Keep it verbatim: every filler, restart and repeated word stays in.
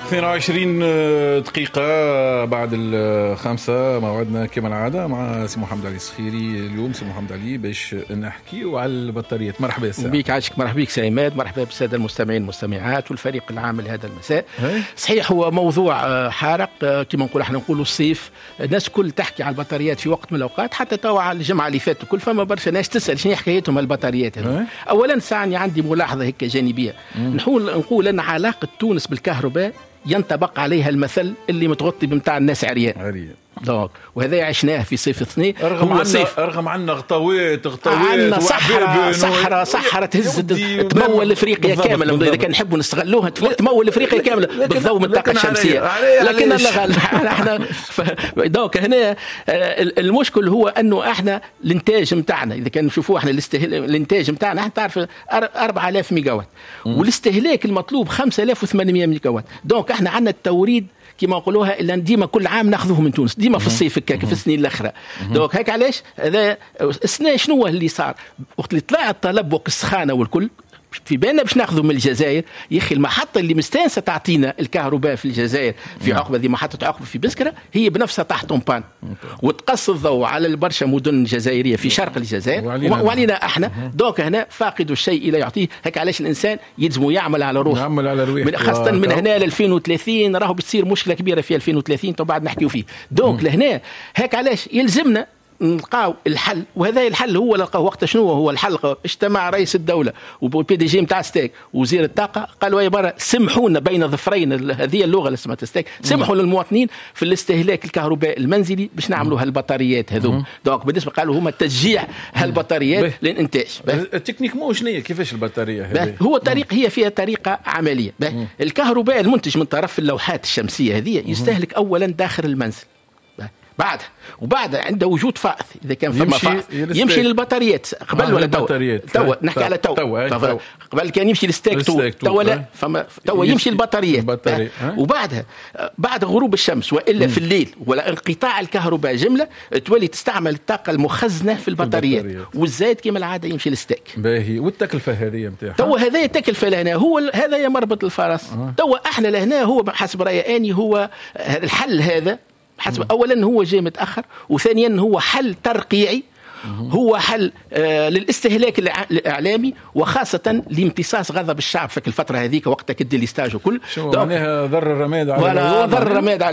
اثنين وعشرين دقيقة بعد الخامسة موعدنا كما العادة مع سي محمد علي الصخيري. اليوم سي محمد علي باش نحكيو على البطاريات. مرحبا يا سي بيك، عاشك. مرحبا بك سي عماد، مرحبا بالسادة المستمعين والمستمعات والفريق العام لهذا المساء. هي. صحيح هو موضوع حارق كما نقول احنا نقولوا الصيف، الناس الكل تحكي على البطاريات في وقت من الأوقات، حتى توا على الجمعة اللي فاتت كل فما برشا ناس تسأل شنو حكايتهم البطاريات هذه. أولا ساعني عندي ملاحظة هيك جانبية، نقول نقول أن علاقة تونس بالكهرباء ينطبق عليها المثل اللي متغطي بمتاع الناس عريان عريان دونك، وهذا عشناه في صيف اثنين. رغم عنا صيف رغم عنا غطاوات غطاوات صحراء صحراء صحراء تهز تمول افريقيا كامله. اذا كان نحبوا نستغلوها تمول افريقيا كامله بالضوء من الطاقه الشمسيه، لكن الله غالب. احنا دونك هنا المشكل هو انه احنا الانتاج نتاعنا اذا كان نشوفوا احنا الانتاج نتاعنا احنا تعرف أربعة آلاف ميجا وات، والاستهلاك المطلوب خمسة آلاف وثمانمائة ميجا وات. دونك احنا عندنا التوريد كما نقولوها الا ديما كل عام ناخذوه من تونس، ديما في الصيف هكاك في السنين الاخرى. دونك هيك علاش هذا السنه شنو اللي صار وقت اللي طلع الطلب وقت السخانه والكل في بالنا باش ناخذوا من الجزائر. يا اخي المحطه اللي مستانسه تعطينا الكهرباء في الجزائر في عقبه، ذي محطه عقبه في بسكره، هي بنفسها تحت طومبان وتقص الضوء على البرشا مدن جزائريه في شرق الجزائر وعلينا احنا. دونك هنا فاقد الشيء لا يعطيه. هيك علاش الانسان يلزمه يعمل على روحه، يعمل على روحه خاصه من هنا ل ألفين وثلاثين راهو بتصير مشكله كبيره في ألفين وثلاثين تو بعد نحكيو فيه. دونك لهنا هيك علاش يلزمنا نلقاو الحل، وهذا الحل هو لقاه وقت شنو هو الحل. اجتمع رئيس الدوله والبي دي جي نتاع ستيك وزير الطاقه، قالوا يا برا سمحونا بين ظفرين هذه اللغه اللي اسمها ستيك، سمحوا للمواطنين في الاستهلاك الكهرباء المنزلي باش نعملوا هالبطاريات هذوم. دونك بالنسبه قالوا هما تشجيع هالبطاريات للانتاج. التكنيك مو شنو كيفاش البطاريه هذه؟ هو طريق هي فيها طريقه عمليه. الكهرباء المنتج من طرف اللوحات الشمسيه هذه يستهلك اولا داخل المنزل، بعد وبعد عند وجود فائض اذا كان فما فائض يمشي للبطاريات قبل آه ولا توا توا نحكي على توا تو. قبل كان يمشي للستيك تو توا لا فما توا يمشي البطاريات. وبعدها بعد غروب الشمس والا في الليل ولا انقطاع الكهرباء جمله تولي تستعمل الطاقه المخزنه في البطاريات، والزايد كما العاده يمشي للستيك. باهي. والتكلفه هذه نتاعها توا هذا التكلفه لهنا هو هذا يا مربط الفرس. آه. توا احنا لهنا هو حسب رايي اني هو الحل هذا حسب اولا هو جاي متاخر، وثانيا هو حل ترقيعي، هو حل آه للاستهلاك الاعلامي وخاصه لامتصاص غضب الشعب في الفتره هذيك وقتها كدي الاستاج وكل. شو معناها ضر الرماد على ولا ضر الرماد على